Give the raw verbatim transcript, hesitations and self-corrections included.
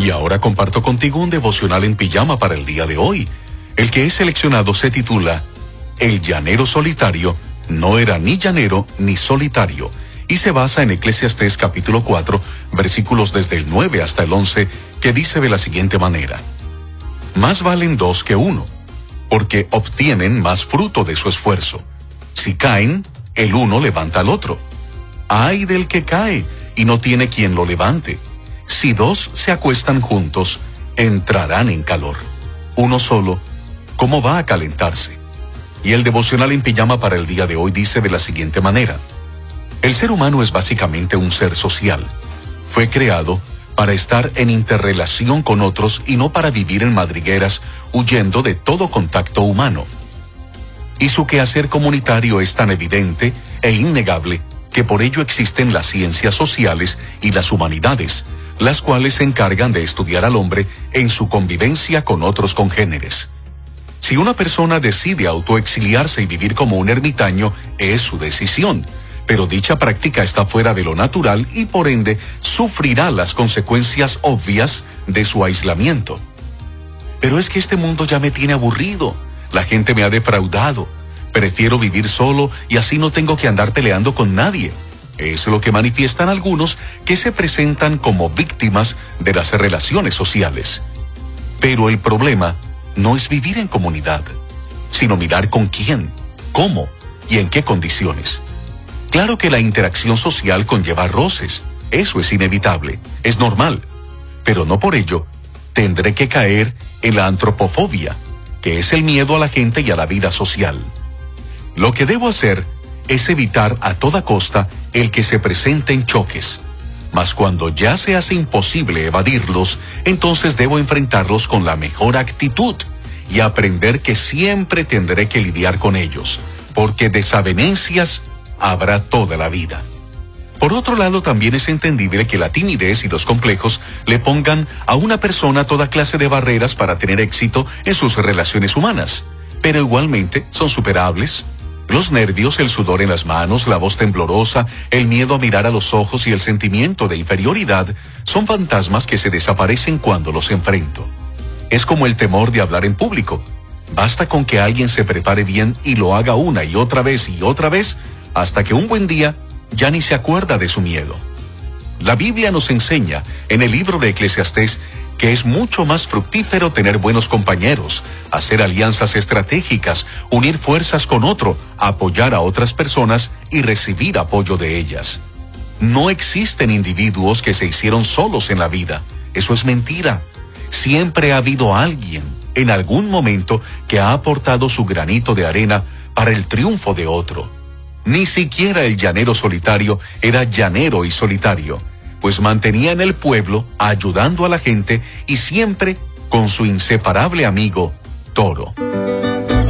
Y ahora comparto contigo un devocional en pijama para el día de hoy. El que he seleccionado se titula El llanero solitario no era ni llanero ni solitario, y se basa en Eclesiastés capítulo cuatro, versículos desde el nueve hasta el once, que dice de la siguiente manera: Más valen dos que uno, porque obtienen más fruto de su esfuerzo. Si caen, el uno levanta al otro. Ay del que cae y no tiene quien lo levante. Si dos se acuestan juntos, entrarán en calor. Uno solo, ¿cómo va a calentarse? Y el devocional en pijama para el día de hoy dice de la siguiente manera: El ser humano es básicamente un ser social. Fue creado para estar en interrelación con otros y no para vivir en madrigueras huyendo de todo contacto humano. Y su quehacer comunitario es tan evidente e innegable que por ello existen las ciencias sociales y las humanidades, las cuales se encargan de estudiar al hombre en su convivencia con otros congéneres. Si una persona decide autoexiliarse y vivir como un ermitaño, es su decisión, pero dicha práctica está fuera de lo natural y por ende sufrirá las consecuencias obvias de su aislamiento. Pero es que este mundo ya me tiene aburrido, la gente me ha defraudado, prefiero vivir solo y así no tengo que andar peleando con nadie. Es lo que manifiestan algunos que se presentan como víctimas de las relaciones sociales. Pero el problema no es vivir en comunidad, sino mirar con quién, cómo y en qué condiciones. Claro que la interacción social conlleva roces, eso es inevitable, es normal, pero no por ello tendré que caer en la antropofobia, que es el miedo a la gente y a la vida social. Lo que debo hacer es evitar a toda costa el que se presenten choques, mas cuando ya se hace imposible evadirlos, entonces debo enfrentarlos con la mejor actitud y aprender que siempre tendré que lidiar con ellos, porque desavenencias habrá toda la vida. Por otro lado, también es entendible que la timidez y los complejos le pongan a una persona toda clase de barreras para tener éxito en sus relaciones humanas, pero igualmente son superables. Los nervios, el sudor en las manos, la voz temblorosa, el miedo a mirar a los ojos y el sentimiento de inferioridad son fantasmas que se desaparecen cuando los enfrento. Es como el temor de hablar en público. Basta con que alguien se prepare bien y lo haga una y otra vez y otra vez, hasta que un buen día ya ni se acuerda de su miedo. La Biblia nos enseña en el libro de Eclesiastés que es mucho más fructífero tener buenos compañeros, hacer alianzas estratégicas, unir fuerzas con otro, apoyar a otras personas y recibir apoyo de ellas. No existen individuos que se hicieron solos en la vida. Eso es mentira. Siempre ha habido alguien, en algún momento, que ha aportado su granito de arena para el triunfo de otro. Ni siquiera el llanero solitario era llanero y solitario, pues mantenía en el pueblo ayudando a la gente y siempre con su inseparable amigo, Toro.